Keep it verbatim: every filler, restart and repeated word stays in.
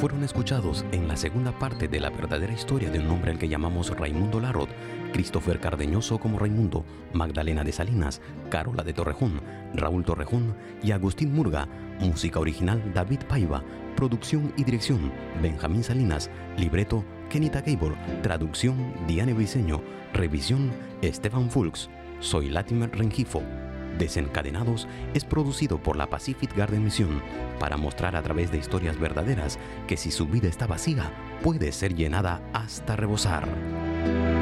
fueron escuchados en la segunda parte de la verdadera historia de un hombre al que llamamos Raimundo Larrod, Christopher Cardeñoso como Raimundo, Magdalena de Salinas, Carola de Torrejón, Raúl Torrejón y Agustín Murga. Música original David Paiva. Producción y dirección Benjamín Salinas. Libreto Kenita Gable. Traducción Diane Briceño. Revisión Esteban Fulks. Soy Latimer Rengifo. Desencadenados es producido por la Pacific Garden Mission para mostrar a través de historias verdaderas que si su vida está vacía, puede ser llenada hasta rebosar.